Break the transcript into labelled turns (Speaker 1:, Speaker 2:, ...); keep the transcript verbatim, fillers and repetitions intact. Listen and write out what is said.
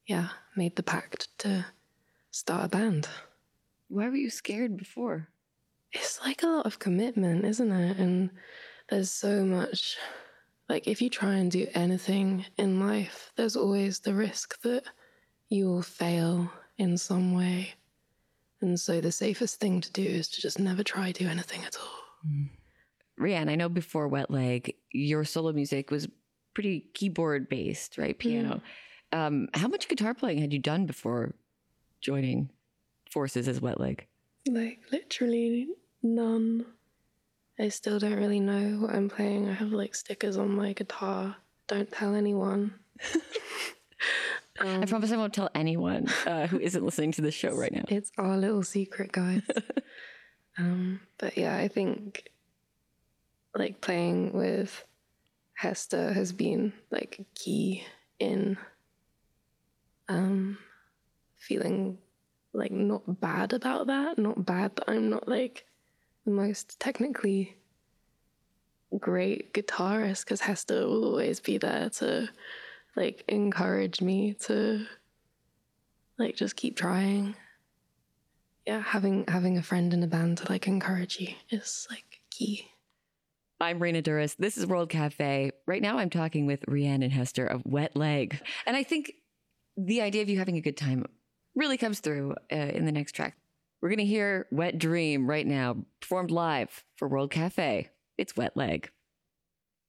Speaker 1: yeah, made the pact to start a band.
Speaker 2: Why were you scared before?
Speaker 1: It's like a lot of commitment, isn't it? And there's so much, like if you try and do anything in life, there's always the risk that you will fail in some way. And so the safest thing to do is to just never try to do anything at all.
Speaker 2: Mm. Rhianne, I know before Wet Leg, your solo music was pretty keyboard based, right? Piano. Mm. Um, how much guitar playing had you done before joining forces as Wet Leg?
Speaker 1: Like literally none. I still don't really know what I'm playing. I have like stickers on my guitar. Don't tell anyone.
Speaker 2: um, I promise I won't tell anyone uh, who isn't listening to this show right now.
Speaker 1: It's our little secret, guys. um, but yeah, I think like playing with Hester has been like key in um, feeling like not bad about that. Not bad that I'm not like the most technically great guitarist, because Hester will always be there to like encourage me to like just keep trying. Yeah, having having a friend in a band to like encourage you is like key.
Speaker 2: I'm Raina Douris. This is World Cafe. Right now I'm talking with Rhianne and Hester of Wet Leg. And I think the idea of you having a good time really comes through uh, in the next track. We're going to hear Wet Dream right now, performed live for World Cafe. It's Wet Leg.